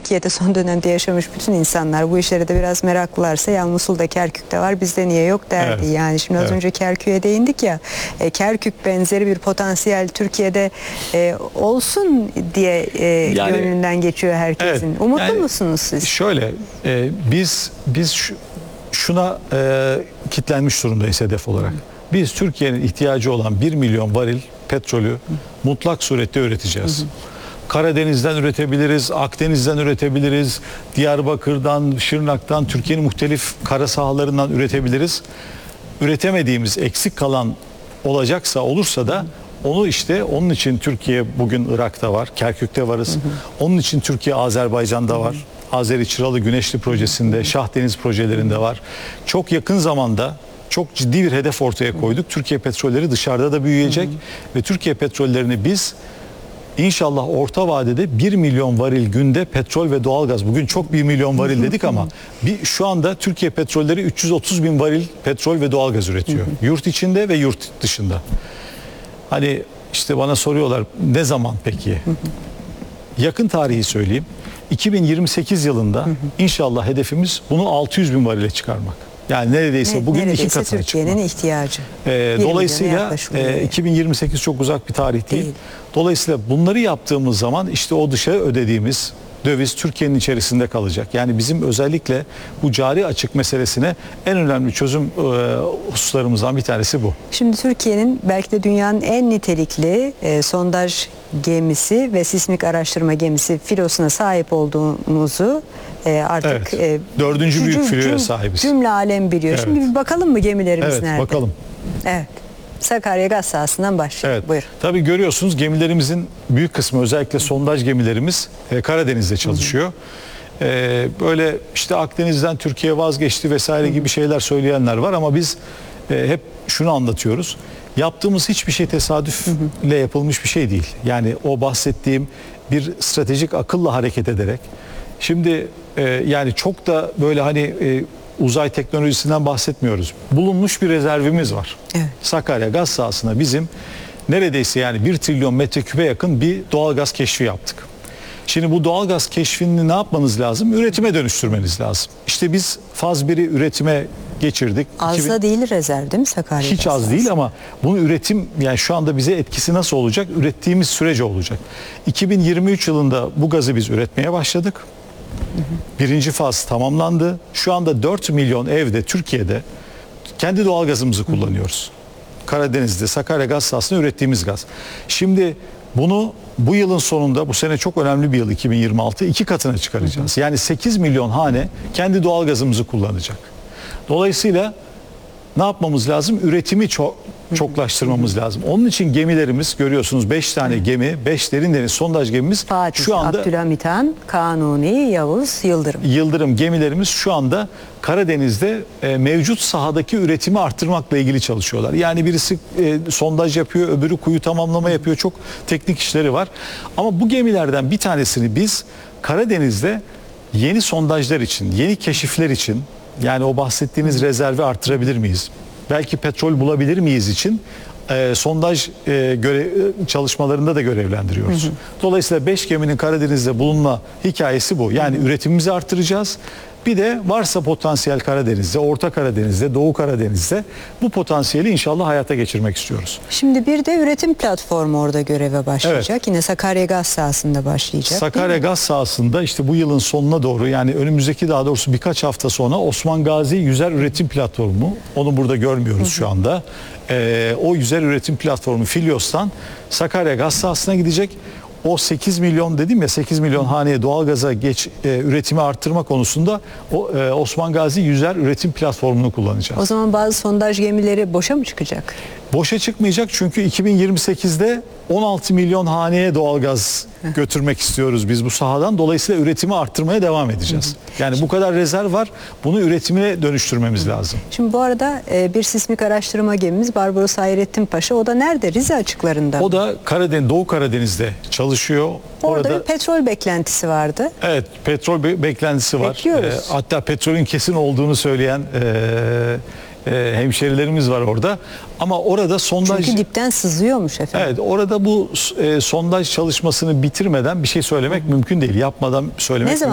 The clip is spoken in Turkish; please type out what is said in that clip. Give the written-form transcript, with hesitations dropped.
Türkiye'de son dönemde yaşamış bütün insanlar bu işlere de biraz meraklılarsa ya Musul'da Kerkük'te var bizde niye yok derdi. Evet. Yani şimdi az önce Kerkük'e değindik ya, Kerkük benzeri bir potansiyel Türkiye'de olsun diye Yani, gönlünden geçiyor herkesin. evet, Umutlu yani musunuz siz? Şöyle biz şuna kitlenmiş durumdayız hedef olarak. Biz Türkiye'nin ihtiyacı olan 1 milyon varil petrolü mutlak surette üreteceğiz. Karadeniz'den üretebiliriz, Akdeniz'den üretebiliriz, Diyarbakır'dan, Şırnak'tan, Türkiye'nin muhtelif kara sahalarından üretebiliriz. Üretemediğimiz, eksik kalan olursa da onu işte onun için Türkiye bugün Irak'ta var, Kerkük'te varız. Onun için Türkiye Azerbaycan'da var. Azeri Çıralı Güneşli projesinde, Şahdeniz projelerinde var. Çok yakın zamanda çok ciddi bir hedef ortaya koyduk. Türkiye petrolleri dışarıda da büyüyecek ve Türkiye petrollerini biz İnşallah orta vadede 1 milyon varil günde petrol ve doğalgaz. Bugün çok 1 milyon varil dedik ama şu anda Türkiye petrolleri 330 bin varil petrol ve doğalgaz üretiyor. Yurt içinde ve yurt dışında. Hani işte bana soruyorlar ne zaman peki? Yakın tarihi söyleyeyim. 2028 yılında inşallah hedefimiz bunu 600 bin varile çıkarmak. Yani neredeyse bugün iki katına çıkmak. Türkiye'nin ihtiyacı. Dolayısıyla 2028 çok uzak bir tarih değil. Dolayısıyla bunları yaptığımız zaman işte o dışa ödediğimiz döviz Türkiye'nin içerisinde kalacak. Yani bizim özellikle bu cari açık meselesine en önemli çözüm hususlarımızdan bir tanesi bu. Şimdi Türkiye'nin belki de dünyanın en nitelikli sondaj gemisi ve sismik araştırma gemisi filosuna sahip olduğumuzu artık dördüncü büyük filoya sahibiz. Cümle alem biliyor. Evet. Şimdi bir bakalım mı gemilerimiz nerede? Evet, bakalım. Evet. Sakarya gaz sahasından başlayalım. Evet. Buyur. Tabii görüyorsunuz gemilerimizin büyük kısmı özellikle sondaj gemilerimiz Karadeniz'de çalışıyor. Böyle işte Akdeniz'den Türkiye vazgeçti vesaire gibi şeyler söyleyenler var ama biz hep şunu anlatıyoruz. Yaptığımız hiçbir şey tesadüfle yapılmış bir şey değil. Yani o bahsettiğim bir stratejik akılla hareket ederek. Şimdi yani çok da böyle hani uzay teknolojisinden bahsetmiyoruz. Bulunmuş bir rezervimiz var. Evet. Sakarya gaz sahasına bizim neredeyse yani 1 trilyon metreküpe yakın bir doğalgaz keşfi yaptık. Şimdi bu doğalgaz keşfini ne yapmanız lazım? Üretime dönüştürmeniz lazım. İşte biz faz 1'i üretime geçirdik. Az da değil rezerv değil mi Sakarya? Hiç az değil ama bunu üretim yani şu anda bize etkisi nasıl olacak? Ürettiğimiz sürece olacak. 2023 yılında bu gazı biz üretmeye başladık. Birinci faz tamamlandı. Şu anda 4 milyon evde Türkiye'de kendi doğalgazımızı kullanıyoruz. Karadeniz'de Sakarya gaz sahasında ürettiğimiz gaz. Şimdi bunu bu yılın sonunda, bu sene çok önemli bir yıl 2026, 2 katına çıkaracağız. Yani 8 milyon hane kendi doğalgazımızı kullanacak. Dolayısıyla ne yapmamız lazım? Üretimi çoklaştırmamız lazım. Onun için gemilerimiz görüyorsunuz 5 tane gemi, 5 derin deniz sondaj gemimiz Fatih, şu anda Abdülhamit Han, Kanuni, Yavuz, Yıldırım. Yıldırım gemilerimiz şu anda Karadeniz'de mevcut sahadaki üretimi arttırmakla ilgili çalışıyorlar. Yani birisi sondaj yapıyor, öbürü kuyu tamamlama yapıyor. Çok teknik işleri var. Ama bu gemilerden bir tanesini biz Karadeniz'de yeni sondajlar için, yeni keşifler için yani o bahsettiğiniz rezervi arttırabilir miyiz? Belki petrol bulabilir miyiz için sondaj çalışmalarında da görevlendiriyoruz. Dolayısıyla 5 geminin Karadeniz'de bulunma hikayesi bu. Yani üretimimizi arttıracağız. Bir de varsa potansiyel Karadeniz'de, Orta Karadeniz'de, Doğu Karadeniz'de bu potansiyeli inşallah hayata geçirmek istiyoruz. Şimdi bir de üretim platformu orada göreve başlayacak. Evet. Yine Sakarya gaz sahasında başlayacak. Sakarya gaz sahasında işte bu yılın sonuna doğru yani önümüzdeki daha doğrusu birkaç hafta sonra Osman Gazi Yüzer Üretim Platformu, onu burada görmüyoruz şu anda. O Yüzer Üretim Platformu Filyos'tan Sakarya gaz sahasına gidecek. O 8 milyon dedim ya 8 milyon haneye doğalgaza üretimi arttırma konusunda Osman Gazi Yüzer Üretim Platformu'nu kullanacağız. O zaman bazı sondaj gemileri boşa mı çıkacak? Boşa çıkmayacak çünkü 2028'de 16 milyon haneye doğalgaz götürmek istiyoruz biz bu sahadan. Dolayısıyla üretimi arttırmaya devam edeceğiz. Yani bu kadar rezerv var. Bunu üretime dönüştürmemiz lazım. Şimdi bu arada bir sismik araştırma gemimiz Barbaros Hayrettin Paşa. O da nerede? Rize açıklarında. O da Doğu Karadeniz'de çalışıyor. Orada bir petrol beklentisi vardı. Evet, petrol beklentisi var. Bekliyoruz. Hatta petrolün kesin olduğunu söyleyen hemşerilerimiz var orada. Ama orada sondaj... Çünkü dipten sızıyormuş efendim. Evet, orada bu sondaj çalışmasını bitirmeden bir şey söylemek mümkün değil. Yapmadan söylemek mümkün değil.